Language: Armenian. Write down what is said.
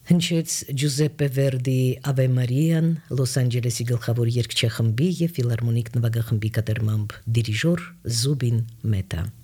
Հնչեց Ջուզեպպե Վերդիի Ave Marian Լոս Անջելեսի գլխավոր երգչախմբի եւ ֆիլհարմոնիկ նվագախմբի կատարմամբ դիրիժոր Զուբին Մետա։